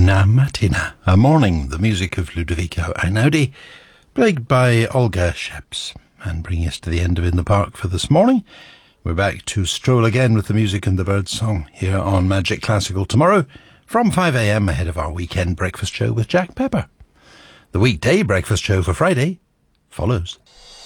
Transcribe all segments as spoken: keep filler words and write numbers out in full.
Una Mattina, a morning, the music of Ludovico Einaudi, played by Olga Sheps. And bringing us to the end of In the Park for this morning, we're back to stroll again with the music and the bird song here on Magic Classical tomorrow from five a.m. ahead of our weekend breakfast show with Jack Pepper. The weekday breakfast show for Friday follows.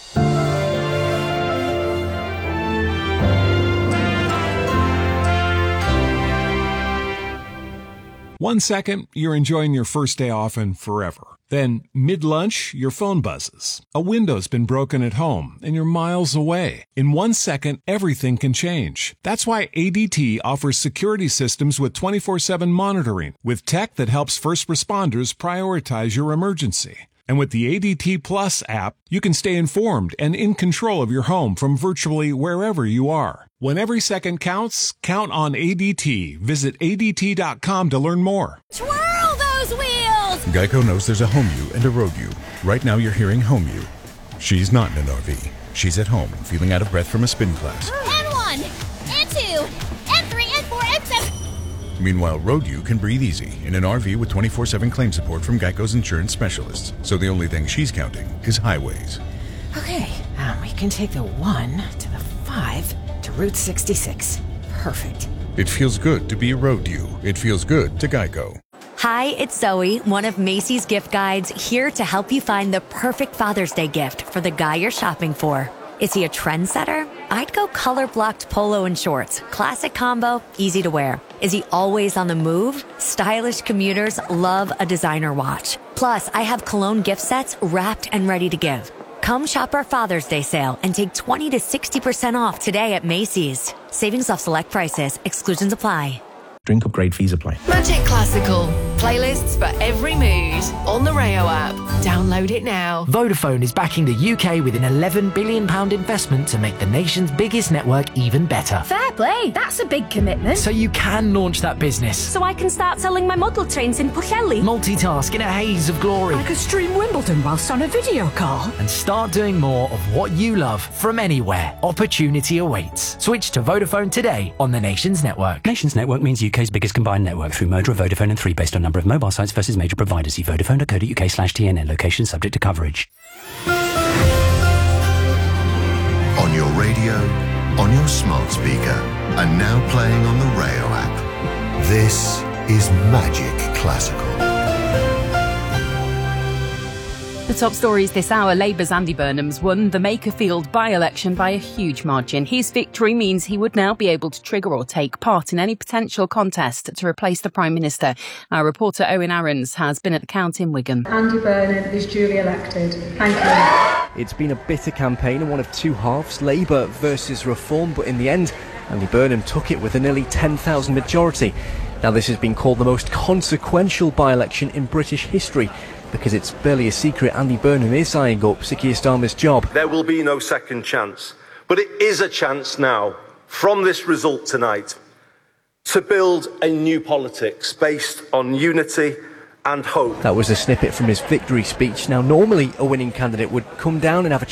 One second, you're enjoying your first day off and forever. Then, mid-lunch, your phone buzzes. A window's been broken at home, and you're miles away. In one second, everything can change. That's why A D T offers security systems with twenty-four seven monitoring, with tech that helps first responders prioritize your emergency. And with the A D T Plus app, you can stay informed and in control of your home from virtually wherever you are. When every second counts, count on A D T. Visit A D T dot com to learn more. Twirl those wheels! Geico knows there's a home you and a road you. Right now you're hearing home you. She's not in an R V. She's at home, feeling out of breath from a spin class. And one, and two, and three, and four, and seven. Meanwhile, road you can breathe easy in an R V with twenty-four seven claim support from Geico's insurance specialists. So the only thing she's counting is highways. Okay, um, we can take the one to the five to Route sixty-six. Perfect. It feels good to be a road you. It feels good to Geico. Hi, it's Zoe, one of Macy's gift guides, here to help you find the perfect Father's Day gift for the guy you're shopping for. Is he a trendsetter? I'd go color-blocked polo and shorts. Classic combo, easy to wear. Is he always on the move? Stylish commuters love a designer watch. Plus, I have cologne gift sets wrapped and ready to give. Come shop our Father's Day sale and take twenty to sixty percent off today at Macy's. Savings off select prices. Exclusions apply. Drink upgrade fees apply. Magic Classical. Playlists for every mood. On the Rayo app. Download it now. Vodafone is backing the U K with an eleven billion pounds investment to make the nation's biggest network even better. Fair play. That's a big commitment. So you can launch that business. So I can start selling my model trains in Pwllheli. Multitask in a haze of glory. I could stream Wimbledon whilst on a video call. And start doing more of what you love from anywhere. Opportunity awaits. Switch to Vodafone today on the Nations Network. Nations Network means U K's biggest combined network through merger of Vodafone and three based on number of mobile sites versus major providers. See vodafone dot co dot uk slash T N N. Location subject to coverage. On your radio, on your smart speaker, and now playing on the Rayo app. This is Magic Classical. The top stories this hour. Labour's Andy Burnham's won the Makerfield by-election by a huge margin. His victory means he would now be able to trigger or take part in any potential contest to replace the Prime Minister. Our reporter Owen Aarons has been at the count in Wigan. Andy Burnham is duly elected. Thank you. It's been a bitter campaign and one of two halves, Labour versus Reform, but in the end, Andy Burnham took it with a nearly ten thousand majority. Now this has been called the most consequential by-election in British history, because it's barely a secret Andy Burnham is eyeing up Sir Keir Starmer's job. There will be no second chance, but it is a chance now, from this result tonight, to build a new politics based on unity and hope. That was a snippet from his victory speech. Now, normally a winning candidate would come down and have a